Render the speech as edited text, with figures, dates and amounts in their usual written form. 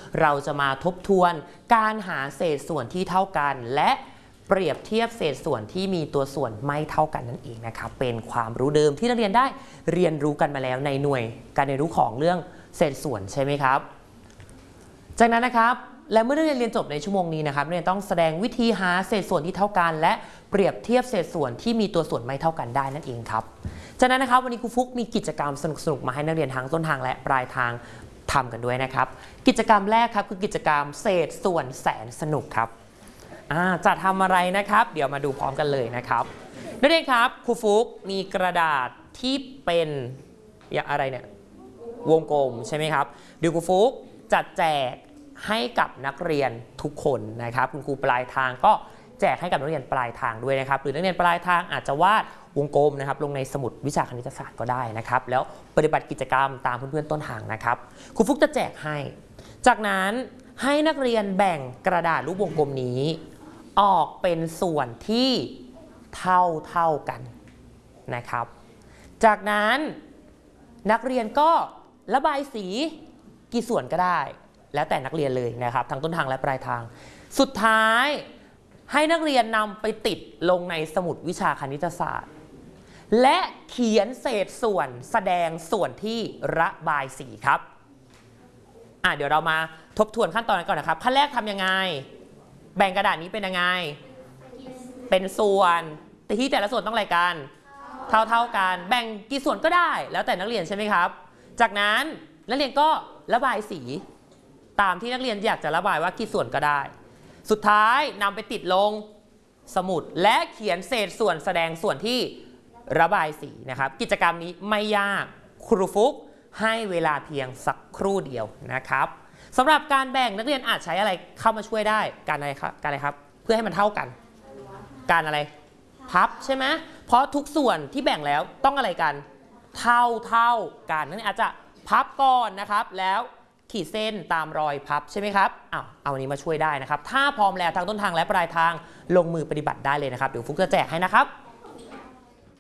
เราจะมาทบทวนการหาเศษส่วนที่เท่ากันและเปรียบเทียบเศษส่วนที่มีตัวส่วนไม่เท่ากันนั่นเองนะครับเป็นความรู้เดิมที่นักเรียนได้เรียนรู้กันมาแล้วในหน่วยการเรียนรู้ของเรื่องเศษส่วนใช่ไหมครับจากนั้นนะครับและเมื่อนักเรียนเรียนจบในชั่วโมงนี้นะครับนักเรียนต้องแสดงวิธีหาเศษส่วนที่เท่ากันและเปรียบเทียบเศษส่วนที่มีตัวส่วนไม่เท่ากันได้นั่นเองครับจากนั้นนะครับวันนี้ครูฟุกมีกิจกรรมสนุกๆมาให้นักเรียนทั้งต้นทางและปลายทางทำกันด้วยนะครับกิจกรรมแรกครับคือกิจกรรมเศษส่วนแสนสนุกครับจะทำอะไรนะครับเดี๋ยวมาดูพร้อมกันเลยนะครับนักเรียนครับครูฟุกมีกระดาษที่เป็นอย่างอะไรเนี่ยวงกลมใช่ไหมครับเดี๋ยวครูฟุกจัดแจกให้กับนักเรียนทุกคนนะครับคุณครูปลายทางก็แจกให้กับนักเรียนปลายทางด้วยนะครับหรือนักเรียนปลายทางอาจจะวาดวงกลมนะครับลงในสมุดวิชาคณิตศาสตร์ก็ได้นะครับแล้วปฏิบัติกิจกรรมตามเพื่อนๆต้นทางนะครับครูฟุกจะแจกให้จากนั้นให้นักเรียนแบ่งกระดาษรูปวงกลมนี้ออกเป็นส่วนที่เท่ากันนะครับจากนั้นนักเรียนก็ระบายสีกี่ส่วนก็ได้แล้วแต่นักเรียนเลยนะครับทั้งต้นทางและปลายทางสุดท้ายให้นักเรียนนำไปติดลงในสมุดวิชาคณิตศาสตร์และเขียนเศษส่วนแสดงส่วนที่ระบายสีครับเดี๋ยวเรามาทบทวนขั้นตอนกันก่อนนะครับขั้นแรกทำยังไงแบ่งกระดาษนี้เป็นยังไงเป็นส่วนแต่ที่แต่ละส่วนต้องอะไรกันเท่ากันแบ่งกี่ส่วนก็ได้แล้วแต่นักเรียนใช่ไหมครับจากนั้นนักเรียนก็ระบายสีตามที่นักเรียนอยากจะระบายว่ากี่ส่วนก็ได้สุดท้ายนำไปติดลงสมุดและเขียนเศษส่วนแสดงส่วนที่ระบายสีนะครับกิจกรรมนี้ไม่ยากครูฟุกให้เวลาเพียงสักครู่เดียวนะครับสำหรับการแบ่งนักเรียนอาจใช้อะไรเข้ามาช่วยได้การอะไรครับเพื่อให้มันเท่ากันการอะไรพับใช่ไหมเพราะทุกส่วนที่แบ่งแล้วต้องอะไรกันเท่ากันนั่นอาจจะพับก่อนนะครับแล้วขีดเส้นตามรอยพับใช่ไหมครับเอาอันนี้มาช่วยได้นะครับถ้าพร้อมแล้วทางต้นทางและปลายทางลงมือปฏิบัติได้เลยนะครับเดี๋ยวฟุกจะแจกให้นะครับ